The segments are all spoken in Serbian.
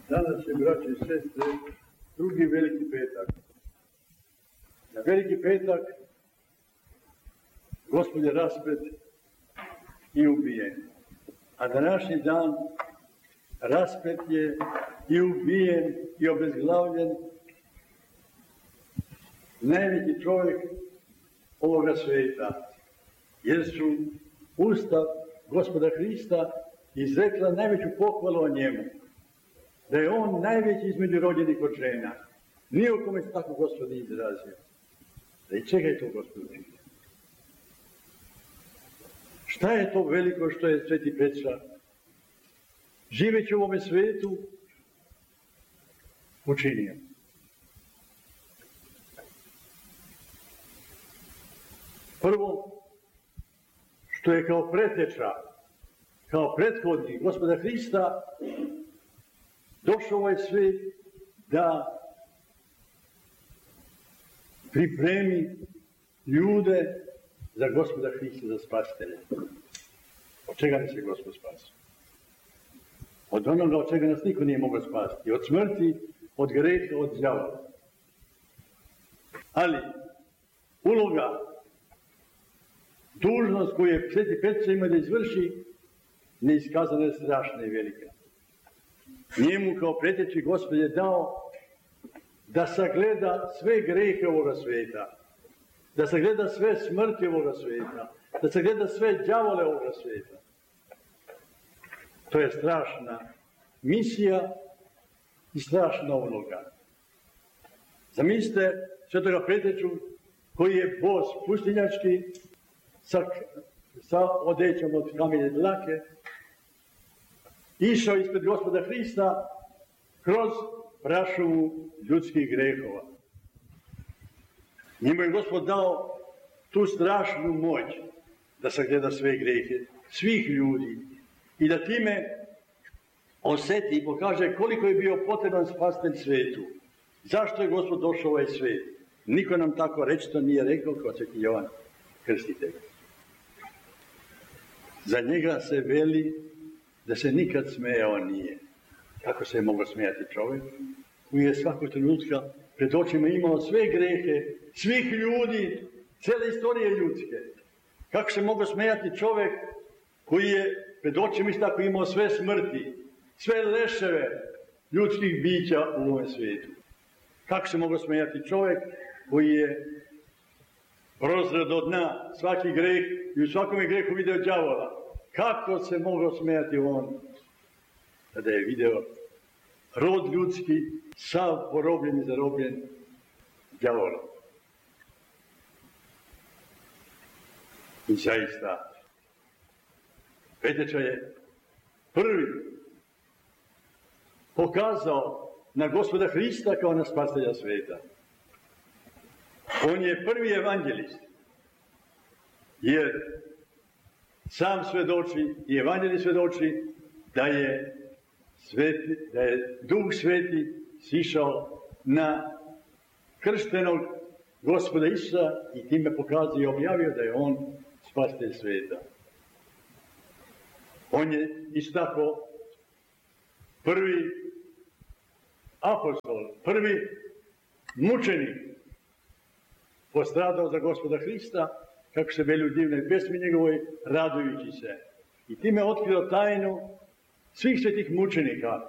Danas je, braće i sestre, drugi veliki petak. Na veliki petak Gospod je raspet i ubijen. A današnji dan raspet je i ubijen i obezglavljen najveći čovjek ovoga svijeta. Jer su usta Gospoda Hrista izrekla najveću pohvalu o njemu. Da je on najveći između rođenih od žena. Nije u kome se tako Gospod izrazio. Da i čega je to Gospod učinio? Šta je to veliko što je Sveti Petra, živeći u ovome svijetu, učinio? Prvo, što je kao preteča, kao prethodnik Gospoda Hrista, došao ovaj svijet da pripremi ljude za Gospoda Hrista, za spasitelja. Od čega bi se Gospod spasio? Od onoga od čega nas niko nije mogao spasiti. Od smrti, od greha, od đavola. Ali uloga, dužnost koju je Sveti Petar ima da izvrši, neiskazana je strašna i velika. Njemu kao preteči Gospod je dao da sagleda sve grehe ovoga svijeta, da sagleda sve smrti ovoga svijeta, da sagleda sve đavole ovoga svijeta. To je strašna misija i strašna uloga. Zamislite Svetoga Preteču koji je bos pustinjački sa odećom od kamenje dlake, išao ispred Gospoda Hrista kroz prašumu ljudskih grehova. Njemu je Gospod dao tu strašnu moć da sagleda sve grehe svih ljudi i da time osjeti i pokaže koliko je bio potreban spasitelj svijetu. Zašto je Gospod došao u ovaj svijet? Niko nam tako rečito nije rekao kao Sveti Jovan Krstitelj. Za njega se veli da se nikad smejao nije. Kako se je mogao smijati čovjek koji je svakog trenutka pred očima imao sve grehe svih ljudi, cijele istorije ljudske? Kako se mogao smijati čovjek koji je pred očima isto tako imao sve smrti, sve leševe ljudskih bića u ovom svijetu? Kako se mogao smijati čovjek koji je prozreo do dna svaki greh i u svakome grehu video đavola? Kako se mogao smijati on kada je video rod ljudski sav porobljen i zarobljen đavolom? I zaista, Peteča je prvi pokazao na Gospoda Hrista kao na spasitelja svijeta. On je prvi evanđelist, jer sam svjedoči i evanđelij svjedoči da je Duh Sveti sišao na krštenog Gospoda Isusa i time pokazao i objavio da je on spasitelj svijeta. On je isto tako prvi apostol, prvi mučenik postradao za Gospoda Hrista, kako se veli u divnoj pesmi njegovoj, radujući se. I time otkrio tajnu svih svetih mučenika.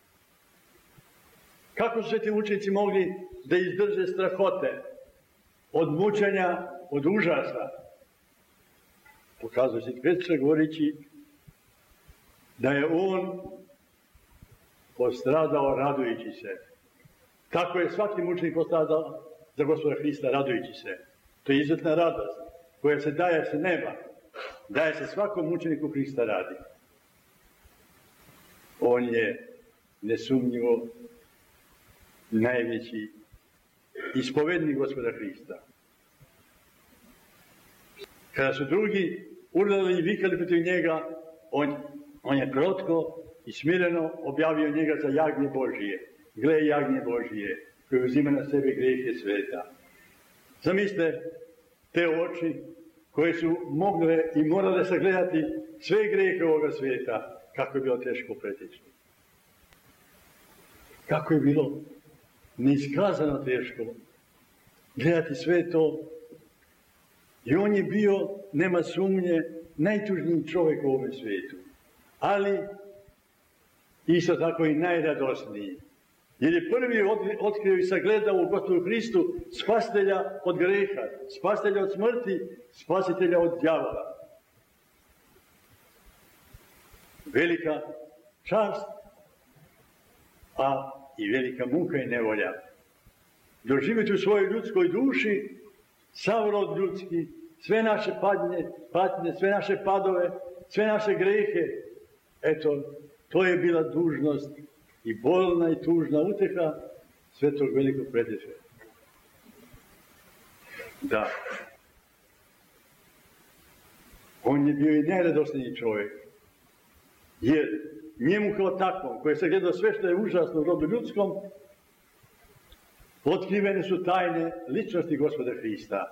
Kako su sveti mučenici mogli da izdrže strahote od mučenja, od užasa? Pokazuje Sveti Petar govoreći da je on postradao radujući se. Tako je svaki mučenik postradao za Gospoda Hrista radujući se. To je izuzetna radost koja se daje se neba, daje se svakom mučeniku Hrista radi. On je nesumnjivo najveći ispovednik Gospoda Hrista. Kada su drugi urlali i vikali protiv njega, on je krotko i smireno objavio njega za jagnje Božije. Gle jagnje Božije koje uzima na sebe grehe sveta. Zamislite te oči koje su mogle i morale sagledati sve grehe ovoga svijeta, kako je bilo teško preteći. Kako je bilo neiskazano teško gledati sve to. I on je bio, nema sumnje, najtužniji čovjek u ovom svijetu. Ali isto tako i najradosniji. Jer je prvi otkrio i sagledao u Gospodu Hristu spasitelja od greha, spasitelja od smrti, spasitelja od đavola. Velika čast, a i velika muka i nevolja. Doživjeti u svojoj ljudskoj duši sav rod ljudski, sve naše patnje, sve naše padove, sve naše grehe. Eto, to je bila dužnost i bolna i tužna uteha svetog velikog preteče. Da. On je bio i najradosniji čovjek. Jer njemu kao takvom, koji je sagledao sve što je užasno u rodu ljudskom, otkrivene su tajne ličnosti Gospoda Hrista.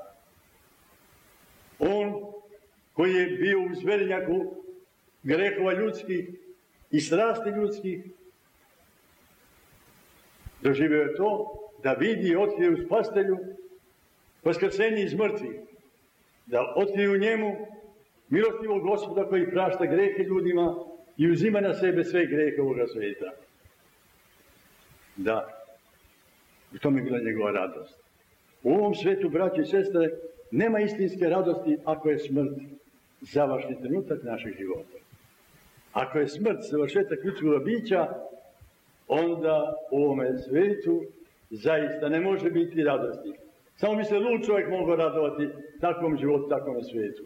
On koji je bio u zverinjaku grehova ljudskih i strasti ljudskih, doživio je to da vidi i otkrije u spastelju vaskrsenje iz mrtvih, da otkrije u njemu milostivog Gospoda koji prašta grehe ljudima i uzima na sebe sve grehe ovoga svijeta. Da, u tome je bila njegova radost. U ovom svijetu, braći i sestre, nema istinske radosti ako je smrt završni trenutak našeg života. Ako je smrt završetak ljudskog bića, onda u ovome svijetu zaista ne može biti radosti. Samo bi se lud čovjek mogao radovati takvom životu, takvom svijetu.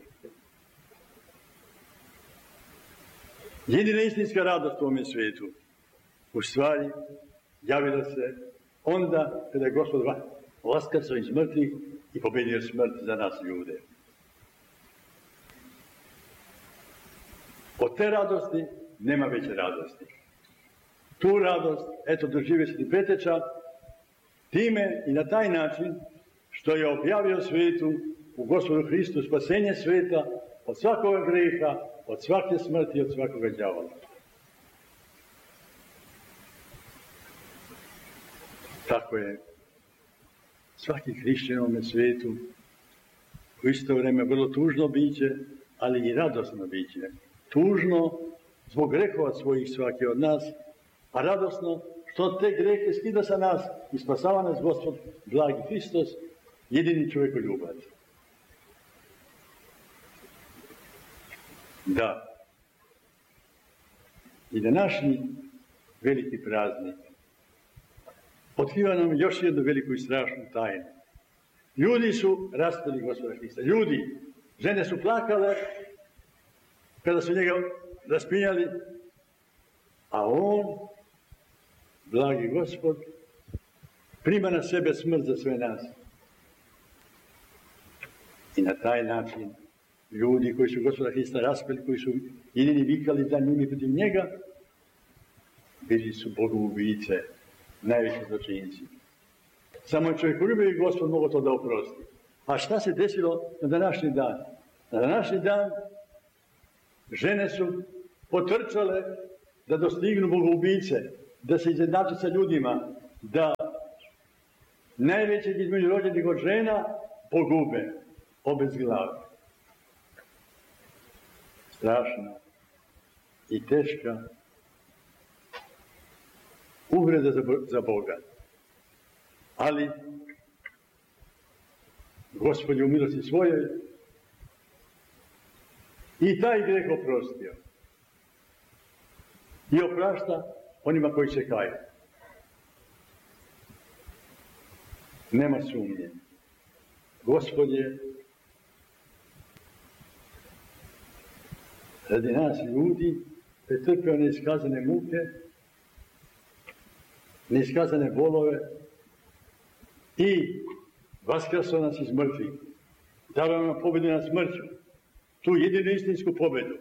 Jedina istinska radost u ovome svijetu u stvari javila se onda kada je Gospod vaskrsao iz mrtvih i pobedio smrt za nas ljude. Od te radosti nema veće radosti. Tu radost, eto, doživio Sveti Preteča time i na taj način što je objavio svijetu u Gospodu Hristu spasenje svijeta od svakoga greha, od svake smrti i od svakoga đavola. Tako je svaki hrišćan u ovome svijetu u isto vrijeme vrlo tužno biće, ali i radosno biće. Tužno zbog grehova svojih svaki od nas, a radosno što te grehe skida sa nas i spasava nas Gospod, blagi Hristos, jedini čovjekoljubac. Da. I današnji veliki praznik otkriva nam još jednu veliku i strašnu tajnu. Ljudi su raspeli Gospoda Hrista. Ljudi, žene su plakale kada su njega raspinjali, a on, blagi Gospod, prima na sebe smrt za sve nas. I na taj način ljudi koji su Gospoda Hrista raspeli, koji su jedini vikali da njimi protiv njega, bili su bogoubice, najveći zločinci. Samo je čovjekoljubivi Gospod mogao to da oprosti. A šta se desilo na današnji dan? Na današnji dan žene su potrčale da dostignu bogoubice, da se izjednače sa ljudima, da najvećeg između rođenih od žena pogube, obezglave. Strašna i teška uvreda za Boga. Ali Gospod je u milosti svojoj i taj greh oprostio. I oprašta onima koji se kaju. Nema sumnje. Gospod je radi nas ljudi pretrpio neiskazane muke, neiskazane bolove i vaskrasao nas iz mrtvih. Dao nam pobjedu nad smrću. Tu jedinu istinsku pobjedu.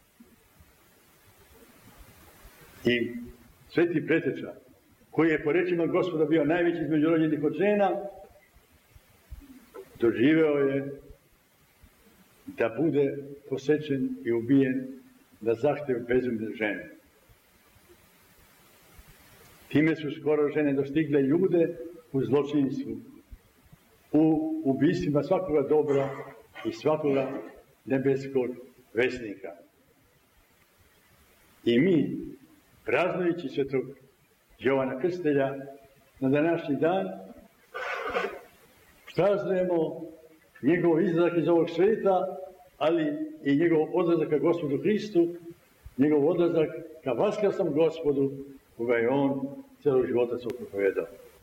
I Sveti Preteča, koji je po rečima Gospoda bio najveći između rođenih od žena, doživeo je da bude posečen i ubijen na zahtjev bezumne žene. Time su skoro žene dostigle ljude u zločinstvu, u ubistvima svakoga dobra i svakoga nebeskog vesnika. I mi, praznujući svetog Jovana Krstitelja na današnji dan, praznujemo njegov izlazak iz ovog sveta, ali i njegov odlazak ka Gospodu Hristu, njegov odlazak ka vaskrslom Gospodu, koga je on celog života svog propovedao.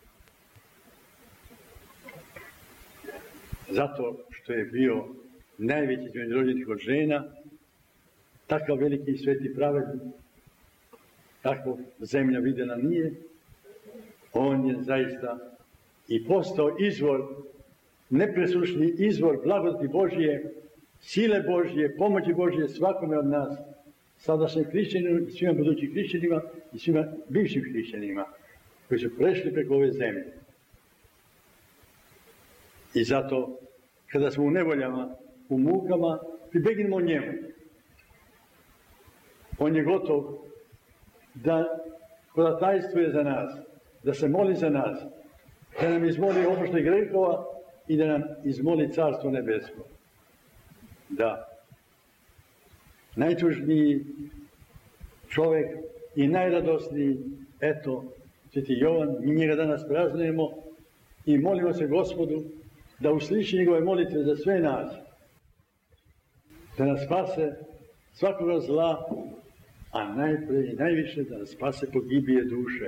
Zato što je bio najveći između rođenih od žena, takav veliki i sveti pravednik, tako zemlja vidjela nije, on je zaista i postao izvor, nepresušni izvor blagodati Božije, sile Božije, pomoći Božije svakome od nas, sadašnjim hrišćanima, svima budućim hrišćanima i svima bivšim hrišćanima koji su prešli preko ove zemlje. I zato, kada smo u nevoljama, u mukama, pribegnimo njemu. On je gotov da hodatajstvuje za nas, da se moli za nas, da nam izmoli oproštaj grehova i da nam izmoli Carstvo nebesko. Da. Najtužniji čovjek i najradosniji, eto, Sveti Jovan, mi njega danas praznujemo i molimo se Gospodu da usliši njegove molitve za sve nas, da nas spase svakoga zla, a najprije i najviše da nas spase pogibije duše.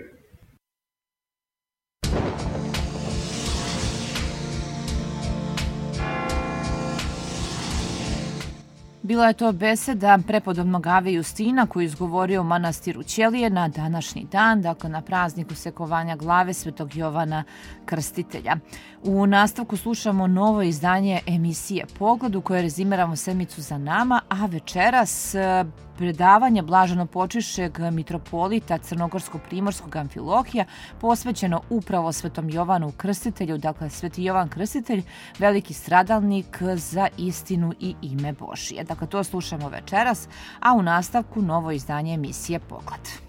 Bila je to beseda prepodobnog Ave Justina koju izgovorio u manastiru Ćelije na današnji dan, dakle na prazniku sekovanja glave svetog Jovana Krstitelja. U nastavku slušamo novo izdanje emisije Pogled u kojoj rezimiramo sedmicu za nama, a večeras predavanje blaženopočivšeg mitropolita Crnogorsko-primorskog Amfilohija posvećeno upravo svetom Jovanu Krstitelju, dakle sveti Jovan Krstitelj, veliki stradalnik za istinu i ime Božije. Dakle, to slušamo večeras, a u nastavku novo izdanje emisije Pogled.